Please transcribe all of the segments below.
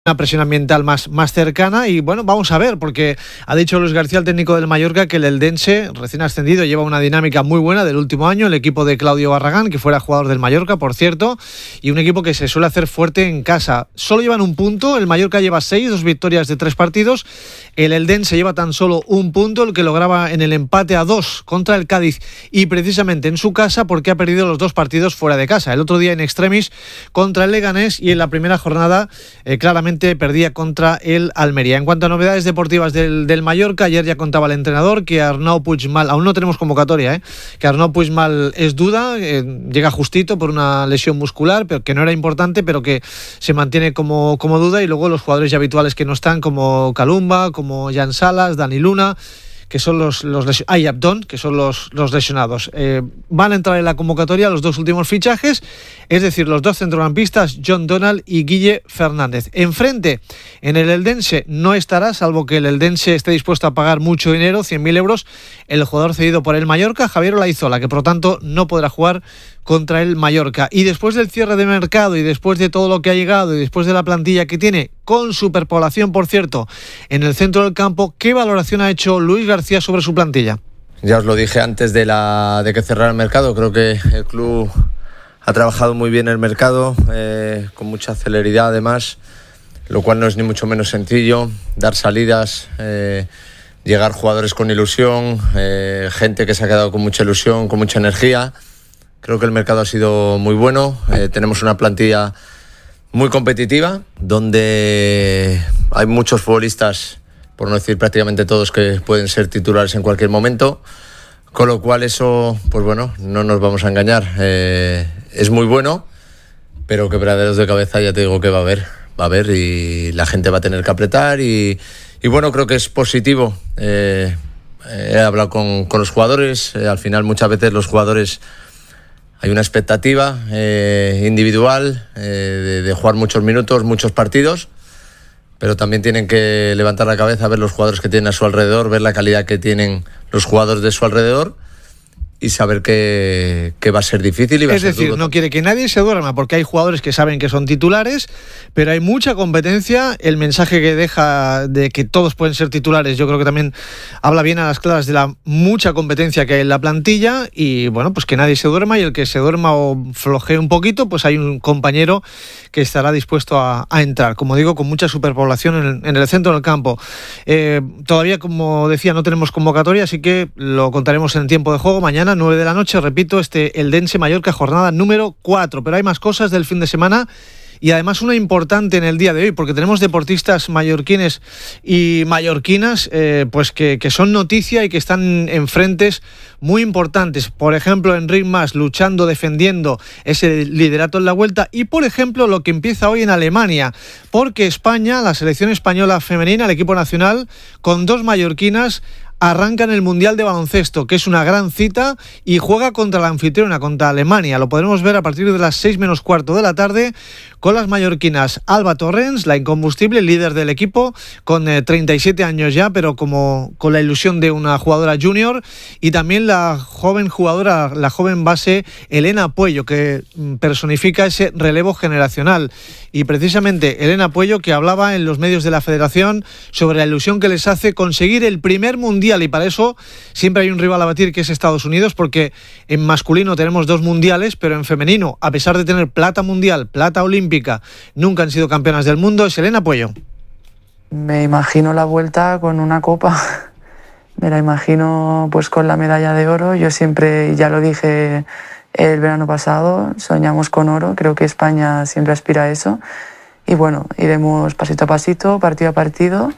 una presión ambiental más cercana. Y bueno, vamos a ver, porque ha dicho Luis García, el técnico del Mallorca, que el Eldense, recién ascendido, lleva una dinámica muy buena del último año, el equipo de Claudio Barragán, que fuera jugador del Mallorca, por cierto, y un equipo que se suele hacer fuerte en casa. Solo llevan un punto, el Mallorca lleva 6, 2 victorias de 3 partidos, el Eldense lleva tan solo un punto, el que lograba en el empate a 2 contra el Cádiz, y precisamente en su casa, porque ha perdido los 2 partidos fuera de casa. El otro día en extremis contra el Leganés, y en la primera jornada claramente perdía contra el Almería. En cuanto a novedades deportivas del Mallorca, ayer ya contaba el entrenador que Arnau Puigmal, aún no tenemos convocatoria, que Arnau Puigmal es duda, llega justito por una lesión muscular, pero que no era importante, pero que se mantiene como duda, y luego los jugadores ya habituales que no están, como Kalumba, como Jan Salas, Dani Luna, que son los Abdón, que son los lesionados. Van a entrar en la convocatoria los 2 últimos fichajes, es decir, los 2 centrocampistas, John Donald y Guille Fernández. Enfrente, en el Eldense no estará, salvo que el Eldense esté dispuesto a pagar mucho dinero, 100.000 euros, el jugador cedido por el Mallorca, Javier Olaizola, que por lo tanto no podrá jugar contra el Mallorca. Y después del cierre de mercado y después de todo lo que ha llegado y después de la plantilla que tiene, con superpoblación, por cierto, en el centro del campo, ¿qué valoración ha hecho Luis García sobre su plantilla? Ya os lo dije antes de que cerrara el mercado. Creo que el club ha trabajado muy bien el mercado, con mucha celeridad además, lo cual no es ni mucho menos sencillo. Dar salidas, llegar jugadores con ilusión, gente que se ha quedado con mucha ilusión, con mucha energía. Creo que el mercado ha sido muy bueno. Tenemos una plantilla muy competitiva, donde hay muchos futbolistas, por no decir prácticamente todos, que pueden ser titulares en cualquier momento, con lo cual eso, pues bueno, no nos vamos a engañar, es muy bueno, pero quebraderos de cabeza ya te digo que va a haber y la gente va a tener que apretar y bueno, creo que es positivo. He hablado con los jugadores, al final muchas veces los jugadores hay una expectativa individual de jugar muchos minutos, muchos partidos, pero también tienen que levantar la cabeza, ver los jugadores que tienen a su alrededor, ver la calidad que tienen los jugadores de su alrededor y saber que va a ser difícil. Es decir, no quiere que nadie se duerma, porque hay jugadores que saben que son titulares, pero hay mucha competencia. El mensaje que deja de que todos pueden ser titulares, yo creo que también habla bien a las claras de la mucha competencia que hay en la plantilla, y bueno, pues que nadie se duerma, y el que se duerma o flojee un poquito, pues hay un compañero que estará dispuesto a entrar, como digo, con mucha superpoblación en el centro del campo. Todavía, como decía, no tenemos convocatoria, así que lo contaremos en tiempo de juego. Mañana 9 de la noche, repito, Eldense Mallorca, jornada número 4. Pero hay más cosas del fin de semana, y además una importante en el día de hoy, porque tenemos deportistas mallorquines y mallorquinas pues que son noticia y que están en frentes muy importantes. Por ejemplo, Enric Mas luchando, defendiendo ese liderato en la Vuelta, y por ejemplo lo que empieza hoy en Alemania, porque España, la selección española femenina, el equipo nacional, con 2 mallorquinas, arranca en el Mundial de Baloncesto, que es una gran cita, y juega contra la anfitriona, contra Alemania. Lo podremos ver a partir de las 6 menos cuarto de la tarde, con las mallorquinas Alba Torrens, la incombustible líder del equipo, con 37 años ya, pero como con la ilusión de una jugadora junior, y también la joven jugadora, la joven base Elena Puello, que personifica ese relevo generacional. Y precisamente Elena Puello, que hablaba en los medios de la Federación sobre la ilusión que les hace conseguir el primer mundial, y para eso siempre hay un rival a batir, que es Estados Unidos, porque en masculino tenemos 2 mundiales, pero en femenino, a pesar de tener plata mundial, plata olímpica, nunca han sido campeonas del mundo. Es Elena Puello. Me imagino la Vuelta con una copa, me la imagino pues con la medalla de oro. Yo siempre, ya lo dije el verano pasado, soñamos con oro, creo que España siempre aspira a eso, y bueno, iremos pasito a pasito, partido a partido.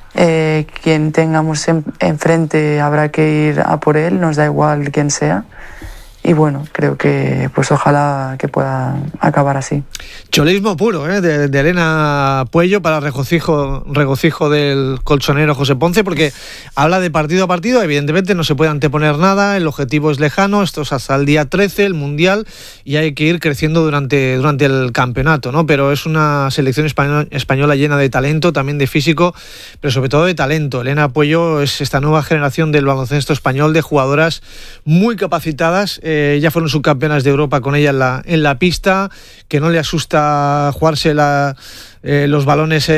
Quien tengamos enfrente habrá que ir a por él, nos da igual quién sea. Y bueno, creo que pues ojalá que pueda acabar así. Cholismo puro, de Elena Puello, para regocijo del colchonero José Ponce, porque habla de partido a partido. Evidentemente no se puede anteponer nada, el objetivo es lejano, esto es hasta el día 13, el Mundial, y hay que ir creciendo durante el campeonato, ¿no? Pero es una selección española llena de talento, también de físico, pero sobre todo de talento. Elena Puello es esta nueva generación del baloncesto español, de jugadoras muy capacitadas, que ya fueron subcampeonas de Europa con ella en la pista, que no le asusta jugarse los balones